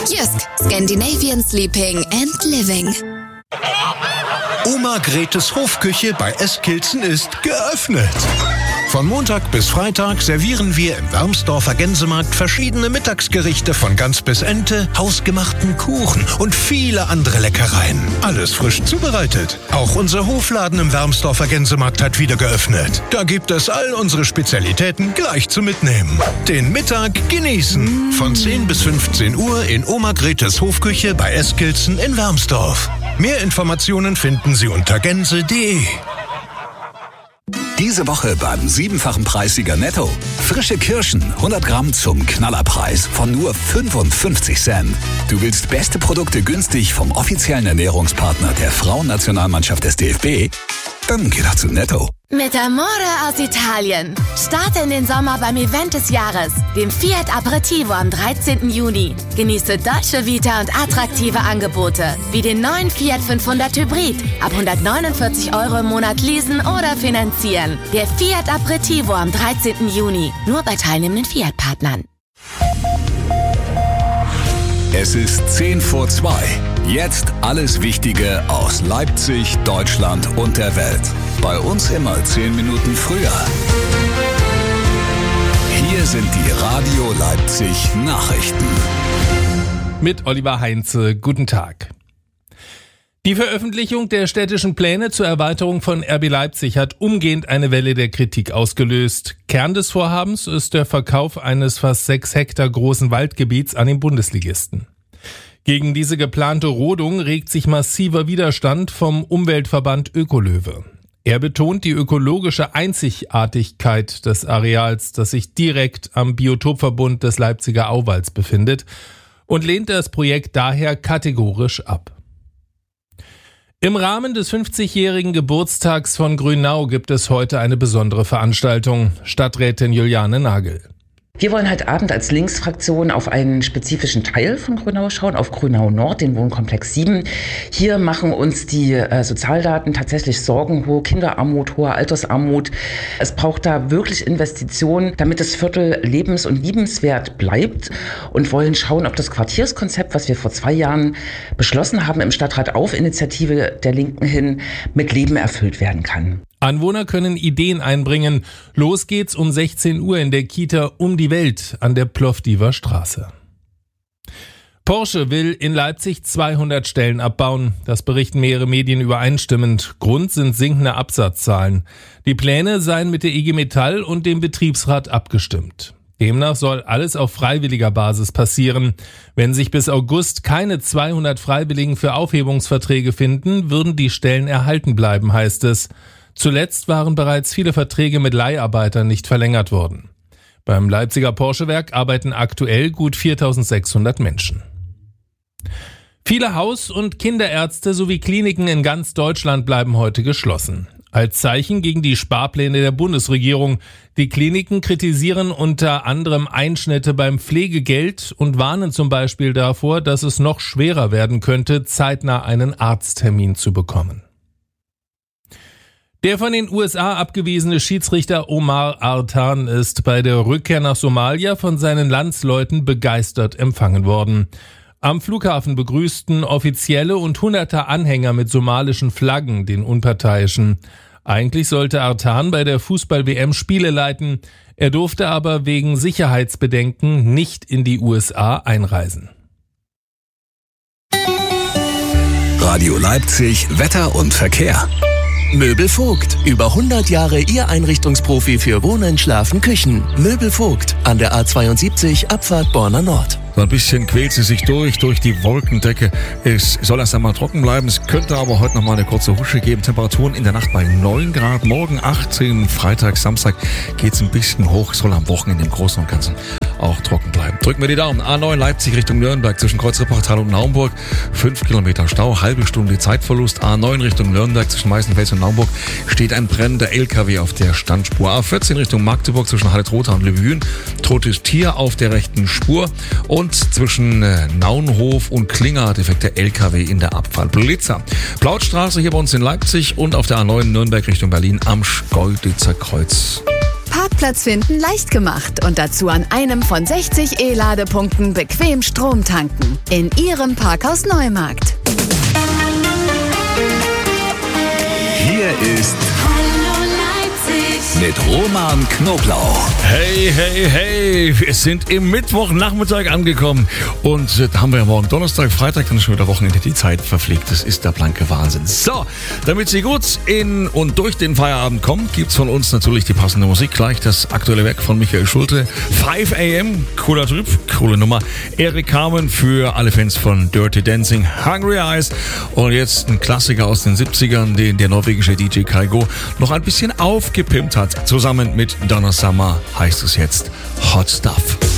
Jysk, Scandinavian Sleeping and Living. Oma Gretes Hofküche bei Eskilzen ist geöffnet. Von Montag bis Freitag servieren wir im Wermsdorfer Gänsemarkt verschiedene Mittagsgerichte von Gans bis Ente, hausgemachten Kuchen und viele andere Leckereien. Alles frisch zubereitet. Auch unser Hofladen im Wermsdorfer Gänsemarkt hat wieder geöffnet. Da gibt es all unsere Spezialitäten gleich zum Mitnehmen. Den Mittag genießen. Von 10 bis 15 Uhr in Oma Gretes Hofküche bei Eskilzen in Wermsdorf. Mehr Informationen finden Sie unter gänse.de. Diese Woche beim 7-fachen Preissieger Netto. Frische Kirschen, 100 Gramm zum Knallerpreis von nur 55 Cent. Du willst beste Produkte günstig vom offiziellen Ernährungspartner der Frauennationalmannschaft des DFB? Dann geh doch zu Netto. Mit Amore aus Italien. Starte in den Sommer beim Event des Jahres, dem Fiat Aperitivo am 13. Juni. Genieße deutsche Vita und attraktive Angebote, wie den neuen Fiat 500 Hybrid. Ab 149 € im Monat leasen oder finanzieren. Der Fiat Aperitivo am 13. Juni. Nur bei teilnehmenden Fiat-Partnern. Es ist 1:10. Jetzt alles Wichtige aus Leipzig, Deutschland und der Welt. Bei uns immer 10 Minuten früher. Hier sind die Radio Leipzig Nachrichten. Mit Oliver Heinze, guten Tag. Die Veröffentlichung der städtischen Pläne zur Erweiterung von RB Leipzig hat umgehend eine Welle der Kritik ausgelöst. Kern des Vorhabens ist der Verkauf eines fast 6 Hektar großen Waldgebiets an den Bundesligisten. Gegen diese geplante Rodung regt sich massiver Widerstand vom Umweltverband Ökolöwe. Er betont die ökologische Einzigartigkeit des Areals, das sich direkt am Biotopverbund des Leipziger Auwalds befindet, und lehnt das Projekt daher kategorisch ab. Im Rahmen des 50-jährigen Geburtstags von Grünau gibt es heute eine besondere Veranstaltung. Stadträtin Juliane Nagel. Wir wollen heute Abend als Linksfraktion auf einen spezifischen Teil von Grünau schauen, auf Grünau Nord, den Wohnkomplex 7. Hier machen uns die Sozialdaten tatsächlich Sorgen, hohe Kinderarmut, hohe Altersarmut. Es braucht da wirklich Investitionen, damit das Viertel lebens- und liebenswert bleibt, und wollen schauen, ob das Quartierskonzept, was wir vor 2 Jahren beschlossen haben im Stadtrat auf Initiative der Linken hin, mit Leben erfüllt werden kann. Anwohner können Ideen einbringen. Los geht's um 16 Uhr in der Kita Um die Welt an der Plovdiver Straße. Porsche will in Leipzig 200 Stellen abbauen. Das berichten mehrere Medien übereinstimmend. Grund sind sinkende Absatzzahlen. Die Pläne seien mit der IG Metall und dem Betriebsrat abgestimmt. Demnach soll alles auf freiwilliger Basis passieren. Wenn sich bis August keine 200 Freiwilligen für Aufhebungsverträge finden, würden die Stellen erhalten bleiben, heißt es. Zuletzt waren bereits viele Verträge mit Leiharbeitern nicht verlängert worden. Beim Leipziger Porsche-Werk arbeiten aktuell gut 4.600 Menschen. Viele Haus- und Kinderärzte sowie Kliniken in ganz Deutschland bleiben heute geschlossen. Als Zeichen gegen die Sparpläne der Bundesregierung. Die Kliniken kritisieren unter anderem Einschnitte beim Pflegegeld und warnen zum Beispiel davor, dass es noch schwerer werden könnte, zeitnah einen Arzttermin zu bekommen. Der von den USA abgewiesene Schiedsrichter Omar Artan ist bei der Rückkehr nach Somalia von seinen Landsleuten begeistert empfangen worden. Am Flughafen begrüßten Offizielle und hunderte Anhänger mit somalischen Flaggen den Unparteiischen. Eigentlich sollte Artan bei der Fußball-WM Spiele leiten. Er durfte aber wegen Sicherheitsbedenken nicht in die USA einreisen. Radio Leipzig, Wetter und Verkehr. Möbel Vogt. Über 100 Jahre Ihr Einrichtungsprofi für Wohnen, Schlafen, Küchen. Möbel Vogt. An der A72 Abfahrt Borna Nord. So ein bisschen quält sie sich durch die Wolkendecke. Es soll erst einmal trocken bleiben. Es könnte aber heute noch mal eine kurze Husche geben. Temperaturen in der Nacht bei 9 Grad. Morgen 18, Freitag, Samstag geht's ein bisschen hoch. Soll am Wochenende im Großen und Ganzen auch trocken bleiben. Drücken wir die Daumen. A9 Leipzig Richtung Nürnberg zwischen Kreuzreppartal und Naumburg. 5 Kilometer Stau, halbe Stunde Zeitverlust. A9 Richtung Nürnberg zwischen Meißenfels und Naumburg steht ein brennender LKW auf der Standspur. A14 Richtung Magdeburg zwischen Halletrotha und Levün. Totes Tier auf der rechten Spur. Und zwischen Naunhof und Klinger defekter LKW in der Abfahrt. Blitzer. Plautstraße hier bei uns in Leipzig und auf der A9 Nürnberg Richtung Berlin am Schkeuditzer Kreuz. Parkplatz finden leicht gemacht und dazu an einem von 60 E-Ladepunkten bequem Strom tanken. In Ihrem Parkhaus Neumarkt. Hier ist mit Roman Knoblauch. Hey, hey, hey, wir sind im Mittwochnachmittag angekommen und da haben wir ja morgen Donnerstag, Freitag, dann ist schon wieder Wochenende, die Zeit verfliegt. Das ist der blanke Wahnsinn. So, damit Sie gut in und durch den Feierabend kommen, gibt's von uns natürlich die passende Musik. Gleich das aktuelle Werk von Michael Schulte. 5 AM, cooler Typ, coole Nummer. Eric Carmen für alle Fans von Dirty Dancing, Hungry Eyes. Und jetzt ein Klassiker aus den 70ern, den der norwegische DJ Kygo noch ein bisschen aufgepimpt hat. Zusammen mit Donna Summer heißt es jetzt Hot Stuff.